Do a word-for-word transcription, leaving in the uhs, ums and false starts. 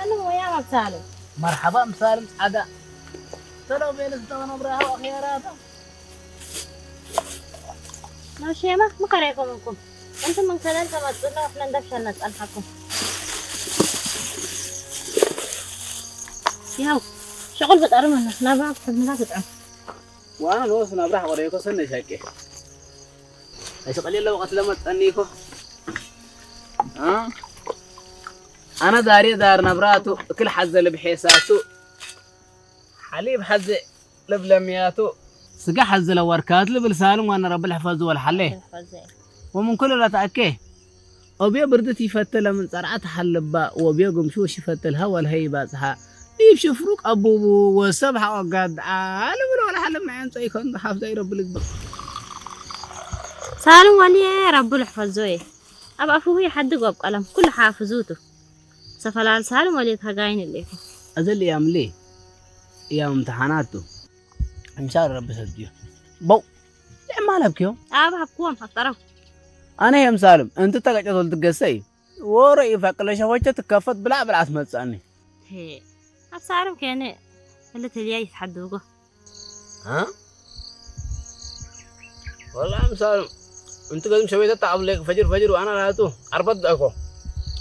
سالم ويا مسالم مرحبا مسالم عدا تلو بين استوى نبرها وخياراته ماشي ما ما قريكم منكم انتم من كذا انت ما تقولنا واحنا ندفش نسأل حقكم ياو شغل بتقرمنا لا بقى بتعملها تتعب وانا نوصل نبرها وريكو سنة شاكي ايش قليل لو وقت لما تأنيكو ها أنا داري دار نبراتو كل حزة اللي بحيساتو حليب حزة لبلمياتو سقى حزة لوركات لبلسالم وأنا رب الحفظ والحلي ومن كل لا تأكيه وبيا بردتي فتلة من صرعت حلبا وبيا قمشوش فتل هوا الهيبة صحا يب شفروك أبو وسبحة وقاد عالم ولا حلم معين سيكون حافظ أي رب الكبر سالم ولي رب الحفظوي أبقى فوهي حد قب قلم كل حافظوته سفلال سالم ولي تهجاين اللي أزل يام ليه يا امتحاناته إن شاء الله رب سديه بو ما لبكيو أبقى بكون هفترف أنا يا مسالم أنت تقعد تقول تقصي ورأي فقل شوية تكفت بلا بلا اسمه تسألني هي أبصارم كأنه اللي تليه يتحدوقه ها والله يا مسالم أنت قدم شوية تعب لك فجر فجر وأنا لا تو أربط أكو